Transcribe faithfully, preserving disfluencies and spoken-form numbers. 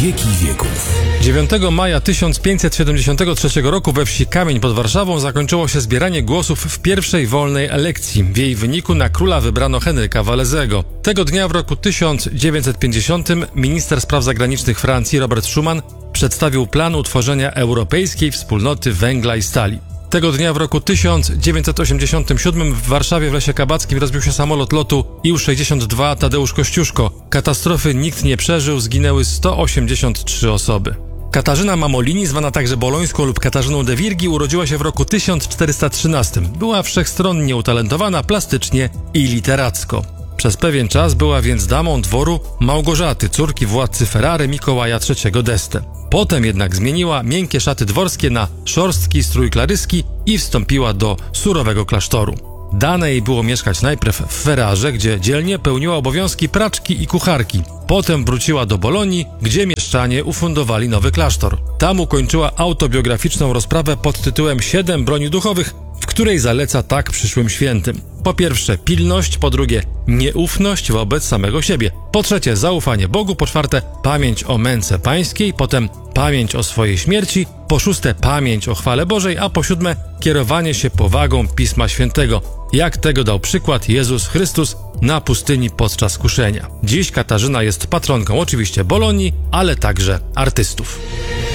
Wieki wieków. dziewiątego maja tysiąc pięćset siedemdziesiątego trzeciego roku we wsi Kamień pod Warszawą zakończyło się zbieranie głosów w pierwszej wolnej elekcji. W jej wyniku na króla wybrano Henryka Walezego. Tego dnia w roku tysiąc dziewięćset pięćdziesiątym minister spraw zagranicznych Francji Robert Schuman przedstawił plan utworzenia Europejskiej Wspólnoty Węgla i Stali. Tego dnia w roku tysiąc dziewięćset osiemdziesiątym siódmym w Warszawie w Lesie Kabackim rozbił się samolot lotu I U sześćdziesiąt dwa Tadeusz Kościuszko. Katastrofy nikt nie przeżył, zginęły sto osiemdziesiąt trzy osoby. Katarzyna Mamolini, zwana także Bolońską lub Katarzyną de Virgi, urodziła się w roku tysiąc czterysta trzynastym. Była wszechstronnie utalentowana plastycznie i literacko. Przez pewien czas była więc damą dworu Małgorzaty, córki władcy Ferrary Mikołaja trzeciego d'Este. Potem jednak zmieniła miękkie szaty dworskie na szorstki strój klaryski i wstąpiła do surowego klasztoru. Dane jej było mieszkać najpierw w Ferrarze, gdzie dzielnie pełniła obowiązki praczki i kucharki. Potem wróciła do Bolonii, gdzie mieszczanie ufundowali nowy klasztor. Tam ukończyła autobiograficzną rozprawę pod tytułem Siedem broni duchowych, w której zaleca tak przyszłym świętym. Po pierwsze pilność, po drugie nieufność wobec samego siebie, po trzecie zaufanie Bogu, po czwarte pamięć o męce pańskiej, potem pamięć o swojej śmierci, po szóste pamięć o chwale Bożej, a po siódme kierowanie się powagą Pisma Świętego, jak tego dał przykład Jezus Chrystus na pustyni podczas kuszenia. Dziś Katarzyna jest patronką oczywiście Bolonii, ale także artystów.